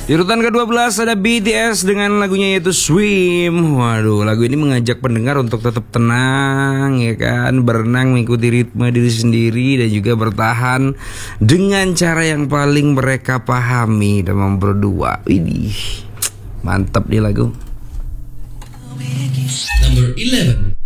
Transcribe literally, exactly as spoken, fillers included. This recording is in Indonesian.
Di urutan kedua belas ada B T S dengan lagunya yaitu Swim. Waduh, lagu ini mengajak pendengar untuk tetap tenang, ya kan, berenang mengikuti ritme diri sendiri dan juga bertahan dengan cara yang paling mereka pahami dalam berdua. Widih, mantap nih lagu. Number eleven.